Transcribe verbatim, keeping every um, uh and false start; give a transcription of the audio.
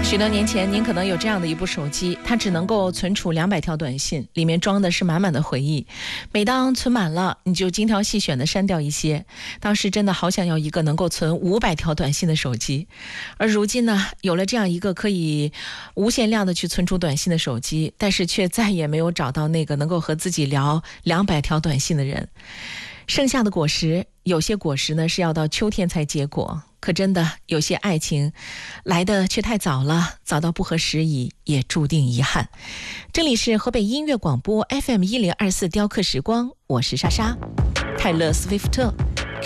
许多年前，您可能有这样的一部手机，它只能够存储两百条短信，里面装的是满满的回忆。每当存满了，你就精挑细选的删掉一些。当时真的好想要一个能够存五百条短信的手机。而如今呢，有了这样一个可以无限量的去存储短信的手机，但是却再也没有找到那个能够和自己聊两百条短信的人。剩下的果实，有些果实呢是要到秋天才结果，可真的有些爱情来的却太早了，早到不合时宜，也注定遗憾。这里是河北音乐广播 F M 一零二四雕刻时光，我是莎莎。泰勒·斯威夫特